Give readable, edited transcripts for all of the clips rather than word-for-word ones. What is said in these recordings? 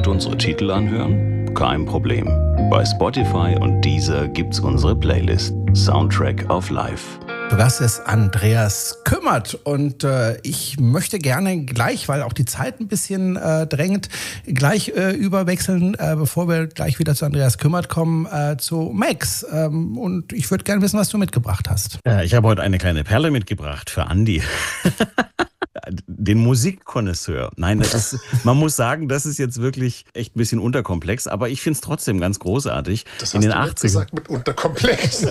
heute unsere Titel anhören? Kein Problem. Bei Spotify und Deezer gibt's unsere Playlist Soundtrack of Life. Zu Gast ist Andreas Kümmert und ich möchte gerne gleich, weil auch die Zeit ein bisschen drängt, gleich überwechseln, bevor wir gleich wieder zu Andreas Kümmert kommen, zu Max. Und ich würde gerne wissen, was du mitgebracht hast. Ich habe heute eine kleine Perle mitgebracht für Andi. Den Musikkonnoisseur. Nein, man muss sagen, das ist jetzt wirklich echt ein bisschen unterkomplex, aber ich finde es trotzdem ganz großartig. Das in hast den du 80ern jetzt gesagt mit unterkomplex.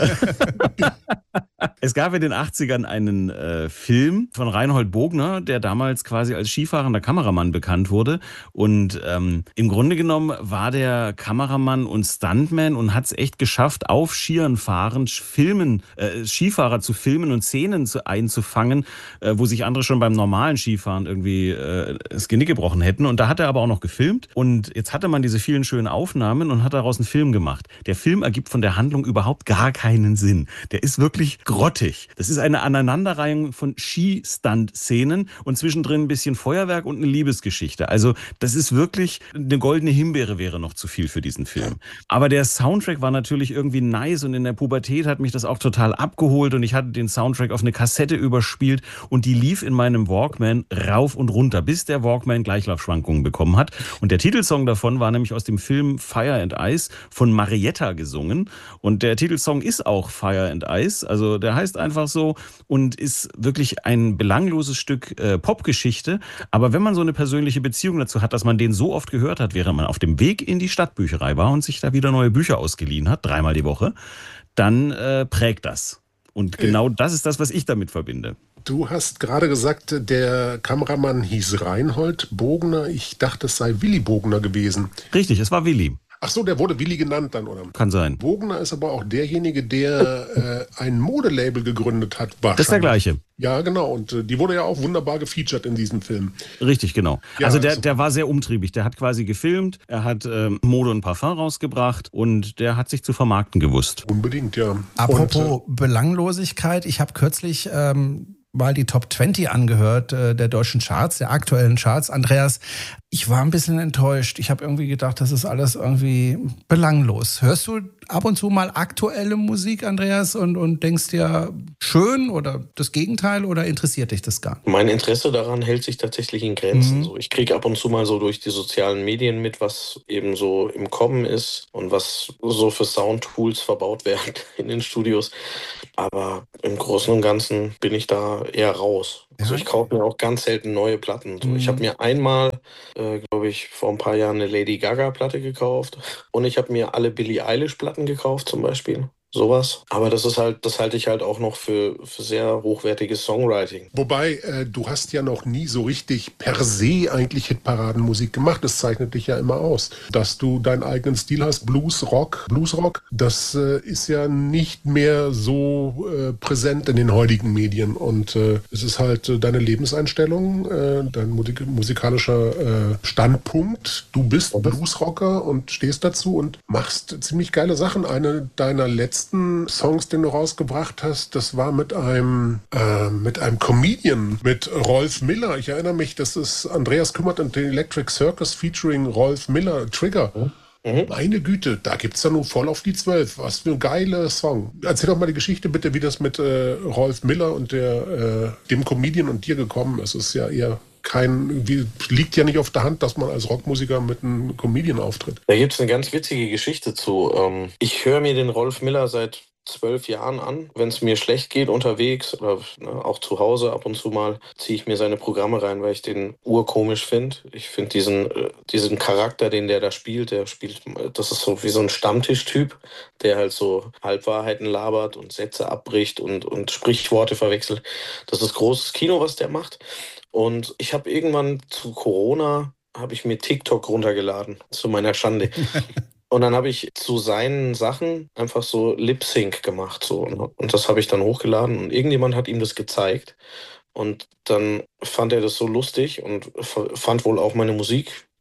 Es gab in den 80ern einen Film von Reinhold Bogner, der damals quasi als skifahrender Kameramann bekannt wurde. Und im Grunde genommen war der Kameramann und Stuntman und hat es echt geschafft, auf Skiern fahren, Skifahrer zu filmen und Szenen einzufangen, wo sich andere schon beim normalen Skifahren irgendwie das Genick gebrochen hätten. Und da hat er aber auch noch gefilmt. Und jetzt hatte man diese vielen schönen Aufnahmen und hat daraus einen Film gemacht. Der Film ergibt von der Handlung überhaupt gar keinen Sinn. Der ist wirklich grottig. Das ist eine Aneinanderreihung von Skistunt-Szenen und zwischendrin ein bisschen Feuerwerk und eine Liebesgeschichte. Also das ist wirklich, eine goldene Himbeere wäre noch zu viel für diesen Film. Aber der Soundtrack war natürlich irgendwie nice und in der Pubertät hat mich das auch total abgeholt und ich hatte den Soundtrack auf eine Kassette überspielt und die lief in meinem Walkman rauf und runter, bis der Walkman Gleichlaufschwankungen bekommen hat. Und der Titelsong davon war nämlich aus dem Film Fire and Ice von Marietta gesungen. Und der Titelsong ist auch Fire and Ice, also der heißt einfach so und ist wirklich ein belangloses Stück Popgeschichte. Aber wenn man so eine persönliche Beziehung dazu hat, dass man den so oft gehört hat, während man auf dem Weg in die Stadtbücherei war und sich da wieder neue Bücher ausgeliehen hat, 3-mal die Woche, dann prägt das. Und genau das ist das, was ich damit verbinde. Du hast gerade gesagt, der Kameramann hieß Reinhold Bogner. Ich dachte, es sei Willy Bogner gewesen. Richtig, es war Willy. Ach so, der wurde Willy genannt dann, oder? Kann sein. Bogner ist aber auch derjenige, der ein Modelabel gegründet hat. Das ist der gleiche. Ja, genau. Und die wurde ja auch wunderbar gefeatured in diesem Film. Richtig, genau. Ja, also der war sehr umtriebig. Der hat quasi gefilmt, er hat Mode und Parfum rausgebracht und der hat sich zu vermarkten gewusst. Unbedingt, ja. Apropos Belanglosigkeit, ich habe kürzlich mal die Top 20 angehört der deutschen Charts, der aktuellen Charts. Andreas, ich war ein bisschen enttäuscht. Ich habe irgendwie gedacht, das ist alles irgendwie belanglos. Hörst du ab und zu mal aktuelle Musik, Andreas, und denkst dir, schön oder das Gegenteil oder interessiert dich das gar nicht? Mein Interesse daran hält sich tatsächlich in Grenzen. So, ich kriege ab und zu mal so durch die sozialen Medien mit, was eben so im Kommen ist und was so für Soundtools verbaut werden in den Studios. Aber im Großen und Ganzen bin ich da eher raus. Also ich kaufe mir auch ganz selten neue Platten. So, ich habe mir einmal, glaube ich, vor ein paar Jahren eine Lady Gaga-Platte gekauft und ich habe mir alle Billie Eilish-Platten gekauft zum Beispiel. Sowas. Aber das halte ich halt auch noch für sehr hochwertiges Songwriting. Wobei, du hast ja noch nie so richtig per se eigentlich Hitparadenmusik gemacht. Das zeichnet dich ja immer aus. Dass du deinen eigenen Stil hast, Bluesrock, das ist ja nicht mehr so präsent in den heutigen Medien. Und es ist halt deine Lebenseinstellung, dein musikalischer Standpunkt. Du bist Bluesrocker und stehst dazu und machst ziemlich geile Sachen. Eine deiner letzten Songs, den du rausgebracht hast, das war mit einem Comedian, mit Rolf Miller. Ich erinnere mich, das ist Andreas Kümmert und den Electric Circus featuring Rolf Miller, Trigger. Meine Güte, da gibt's ja nur voll auf die 12. Was für ein geiler Song. Erzähl doch mal die Geschichte bitte, wie das mit Rolf Miller und dem Comedian und dir gekommen ist. Es ist ja eher liegt ja nicht auf der Hand, dass man als Rockmusiker mit einem Comedian auftritt. Da gibt es eine ganz witzige Geschichte zu. Ich höre mir den Rolf Miller seit 12 Jahren an. Wenn es mir schlecht geht unterwegs oder auch zu Hause ab und zu mal, ziehe ich mir seine Programme rein, weil ich den urkomisch finde. Ich finde diesen Charakter, den der da spielt, das ist so wie so ein Stammtischtyp, der halt so Halbwahrheiten labert und Sätze abbricht und Sprichworte verwechselt. Das ist großes Kino, was der macht. Und ich habe irgendwann zu Corona, habe ich mir TikTok runtergeladen, zu meiner Schande. Und dann habe ich zu seinen Sachen einfach so Lip-Sync gemacht. So. Und das habe ich dann hochgeladen und irgendjemand hat ihm das gezeigt. Und dann fand er das so lustig und fand wohl auch meine Musik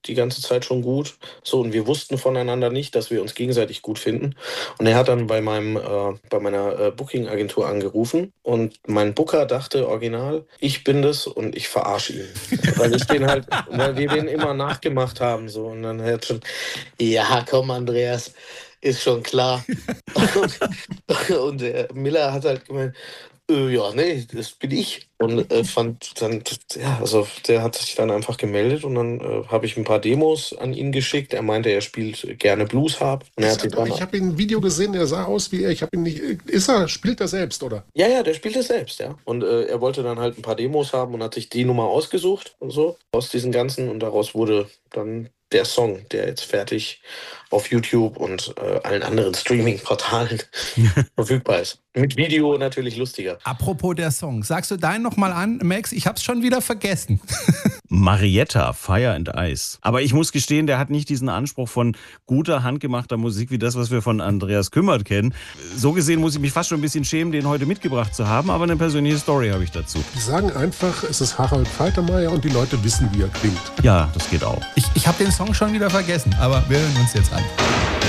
die ganze Zeit schon gut. So, und wir wussten voneinander nicht, dass wir uns gegenseitig gut finden. Und er hat dann bei meiner Booking-Agentur angerufen und mein Booker dachte original, ich bin das und ich verarsche ihn. Weil wir den immer nachgemacht haben. So. Und dann hat schon, ja, komm, Andreas, ist schon klar. Und der Miller hat halt gemeint, ja, nee, das bin ich. Und fand dann, ja, also der hat sich dann einfach gemeldet und dann habe ich ein paar Demos an ihn geschickt. Er meinte, er spielt gerne Blues-Harp. Ich habe ein Video gesehen, der sah aus wie er. Ich habe ihn nicht. Spielt er selbst, oder? Ja, der spielt es selbst, ja. Und er wollte dann halt ein paar Demos haben und hat sich die Nummer ausgesucht und so aus diesen ganzen. Und daraus wurde dann der Song, der jetzt fertig auf YouTube und allen anderen Streaming-Portalen verfügbar ist. Mit Video natürlich lustiger. Apropos der Song, sagst du deinen nochmal an, Max? Ich hab's schon wieder vergessen. Marietta, Fire and Ice. Aber ich muss gestehen, der hat nicht diesen Anspruch von guter, handgemachter Musik wie das, was wir von Andreas Kümmert kennen. So gesehen muss ich mich fast schon ein bisschen schämen, den heute mitgebracht zu haben, aber eine persönliche Story habe ich dazu. Die sagen einfach, es ist Harald Faltermeier und die Leute wissen, wie er klingt. Ja, das geht auch. Ich habe den Song schon wieder vergessen, aber wir hören uns jetzt an.